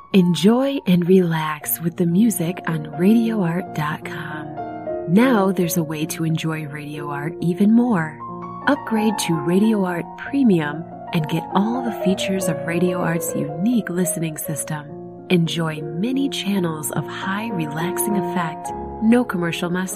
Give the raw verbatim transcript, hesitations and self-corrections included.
Enjoy and relax with the music on radio art dot com. Now there's a way to enjoy Radio Art even more. Upgrade to Radio Art Premium and get all the features of Radio Art's unique listening system. Enjoy many channels of high relaxing effect, no commercial message.